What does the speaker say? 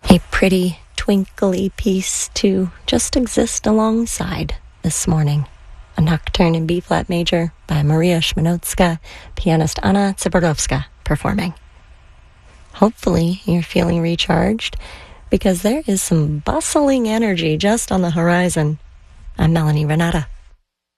A pretty, twinkly piece to just exist alongside this morning. A nocturne in B-flat major by Maria Szmanowska, pianist Anna Zaborowska performing. Hopefully you're feeling recharged, because there is some bustling energy just on the horizon. I'm Melanie Renata.